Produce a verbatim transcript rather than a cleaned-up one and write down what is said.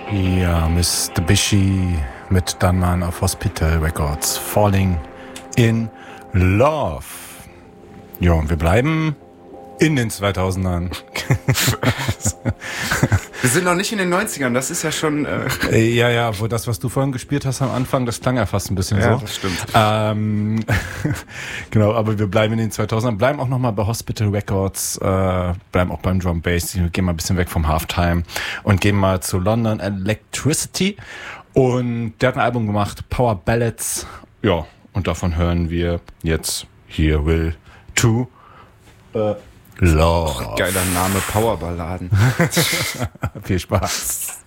Ja, Mister Bishi mit Dunman auf Hospital Records. Falling in Love. Ja, und wir bleiben in den zweitausendern. Wir sind noch nicht in den neunzigern, das ist ja schon... Äh ja, ja, wo das, was du vorhin gespielt hast am Anfang, das klang ja fast ein bisschen ja, so. Das stimmt. Ähm, genau, aber wir bleiben in den zweitausendern, bleiben auch nochmal bei Hospital Records, äh, bleiben auch beim Drum Bass, wir gehen mal ein bisschen weg vom Halftime und gehen mal zu London Electricity. Und der hat ein Album gemacht, Power Ballads. Ja, und davon hören wir jetzt Here Will To äh, Love. Geiler Name, Powerballaden. Viel Spaß.